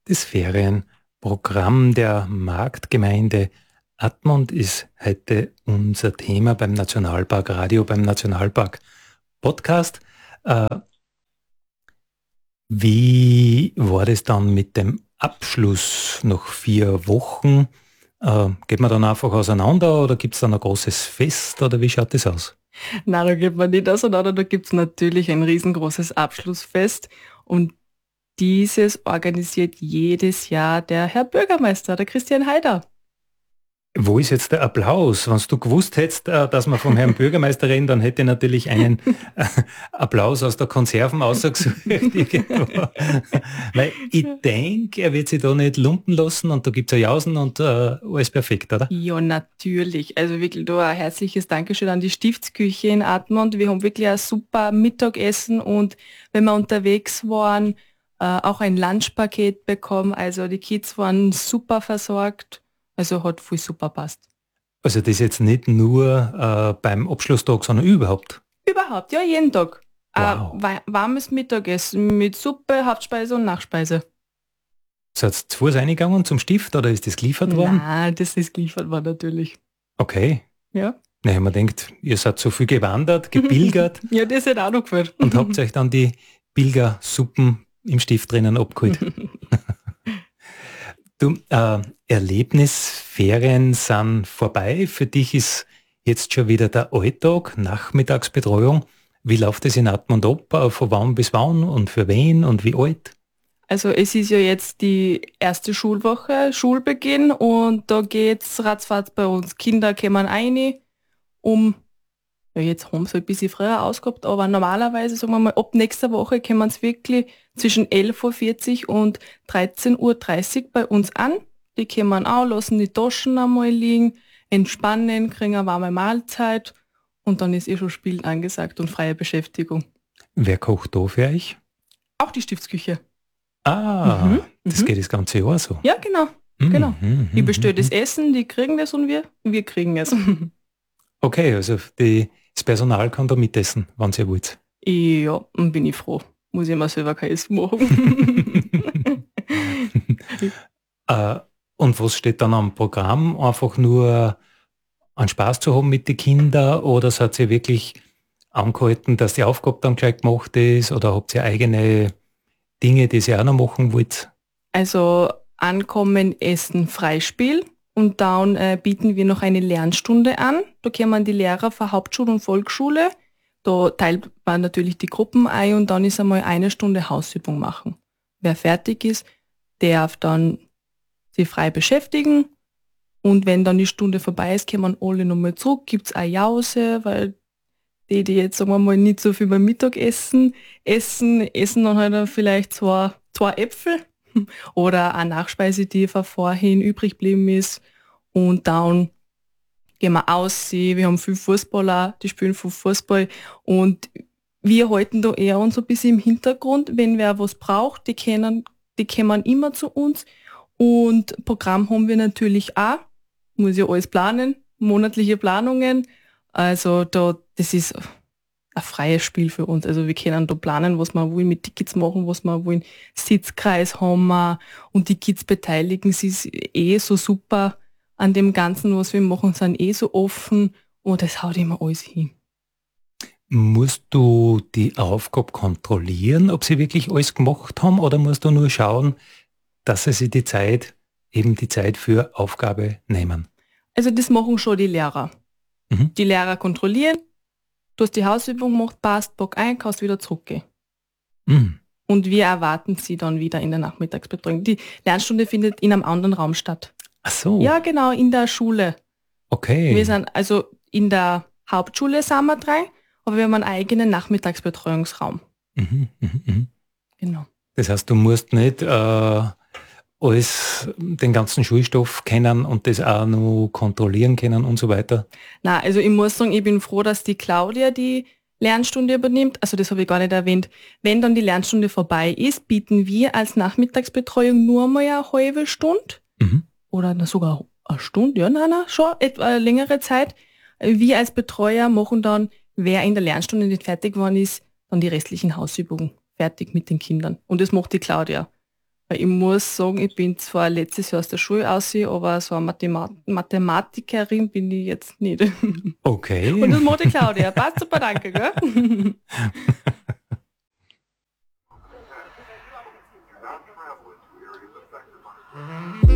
Das Ferienprogramm der Marktgemeinde Admont ist heute unser Thema beim Nationalpark Radio, beim Nationalpark Podcast. Äh, Wie war das dann mit dem Abschluss nach 4 Wochen? Geht man dann einfach auseinander oder gibt es dann ein großes Fest oder wie schaut das aus? Na, da geht man nicht auseinander, da gibt es natürlich ein riesengroßes Abschlussfest und dieses organisiert jedes Jahr der Herr Bürgermeister, der Christian Haider. Wo ist jetzt der Applaus? Wenn du gewusst hättest, dass wir vom Herrn Bürgermeister reden, dann hätte ich natürlich einen Applaus aus der Konserven ausgesucht. Weil ich denke, er wird sich da nicht lumpen lassen und da gibt es ein Jausen und alles perfekt, oder? Ja, natürlich. Also wirklich da ein herzliches Dankeschön an die Stiftsküche in Admont. Wir haben wirklich ein super Mittagessen und wenn wir unterwegs waren, auch ein Lunchpaket bekommen. Also die Kids waren super versorgt. Also hat voll super passt. Also das jetzt nicht nur beim Abschlusstag, sondern überhaupt. Überhaupt, ja, jeden Tag. Wow. Warmes Mittagessen mit Suppe, Hauptspeise und Nachspeise. Seid ihr zu Fuß reingegangen zum Stift oder ist das geliefert worden? Nein, das ist geliefert worden natürlich. Okay. Ja. Naja, man denkt, ihr seid so viel gewandert, gepilgert Ja, das hat auch noch gefällt. und habt euch dann die Pilgersuppen im Stift drinnen abgeholt. Du, Erlebnisferien sind vorbei. Für dich ist jetzt schon wieder der Alltag, Nachmittagsbetreuung. Wie läuft es in Admont ab? Von wann bis wann und für wen und wie alt? Also es ist ja jetzt die erste Schulwoche, Schulbeginn und da geht's ratzfatz bei uns. Kinder kommen rein, ja jetzt haben sie ein bisschen früher ausgehabt, aber normalerweise, sagen wir mal, ab nächster Woche kommen sie wirklich zwischen 11.40 Uhr und 13.30 Uhr bei uns an. Die kommen auch, lassen die Taschen einmal liegen, entspannen, kriegen eine warme Mahlzeit und dann ist schon Spielen angesagt und freie Beschäftigung. Wer kocht da für euch? Auch die Stiftsküche. Ah, das geht das ganze Jahr so. Ja, genau. Genau. Ich bestelle das Essen, die kriegen das und wir kriegen es. Okay, also das Personal kann da mitessen, wenn ihr wollt. Ja, und bin ich froh. Muss ich mir selber kein Essen machen. Und was steht dann am Programm? Einfach nur einen Spaß zu haben mit den Kindern oder seid ihr wirklich angehalten, dass die Aufgabe dann gleich gemacht ist oder habt ihr eigene Dinge, die ihr auch noch machen wollt? Also Ankommen, Essen, Freispiel und dann bieten wir noch eine Lernstunde an. Da kommen die Lehrer von Hauptschule und Volksschule. Da teilt man natürlich die Gruppen ein und dann ist einmal eine Stunde Hausübung machen. Wer fertig ist, darf dann sich frei beschäftigen und wenn dann die Stunde vorbei ist, kommen alle nochmal zurück, gibt es eine Jause, weil die jetzt, sagen wir mal, nicht so viel beim Mittagessen essen dann halt vielleicht zwei Äpfel oder eine Nachspeise, die von vorhin übrig geblieben ist und dann gehen wir aus, wir haben viele Fußballer, die spielen viel Fußball und wir halten da eher uns ein bisschen im Hintergrund, wenn wer was braucht, die kommen immer zu uns und Programm haben wir natürlich auch, muss ja alles planen, monatliche Planungen, also das ist ein freies Spiel für uns, also wir können da planen, was wir wollen, mit Tickets machen, was wir wollen, Sitzkreis haben wir und die Kids beteiligen sich so super an dem Ganzen, was wir machen, sind so offen und das haut immer alles hin. Musst du die Aufgabe kontrollieren, ob sie wirklich alles gemacht haben oder musst du nur schauen, dass sie sich die Zeit für Aufgabe nehmen? Also das machen schon die Lehrer. Die Lehrer kontrollieren, du hast die Hausübung gemacht, passt, Bock ein, kannst wieder zurückgehen. Und wir erwarten sie dann wieder in der Nachmittagsbetreuung. Die Lernstunde findet in einem anderen Raum statt. Ach so. Ja, genau, in der Schule. Okay. Wir sind also in der Hauptschule sind wir 3, aber wir haben einen eigenen Nachmittagsbetreuungsraum. Genau. Das heißt, du musst nicht alles, den ganzen Schulstoff kennen und das auch noch kontrollieren können und so weiter. Na, also ich muss sagen, ich bin froh, dass die Claudia die Lernstunde übernimmt. Also das habe ich gar nicht erwähnt. Wenn dann die Lernstunde vorbei ist, bieten wir als Nachmittagsbetreuung nur mal eine halbe Stunde oder sogar eine Stunde, ja, schon etwa eine längere Zeit. Wir als Betreuer machen dann, wer in der Lernstunde nicht fertig geworden ist, dann die restlichen Hausübungen fertig mit den Kindern. Und das macht die Claudia. Ich muss sagen, ich bin zwar letztes Jahr aus der Schule aus, aber so eine Mathematikerin bin ich jetzt nicht. Okay. Und das macht die Claudia. Passt, super, danke. Gell?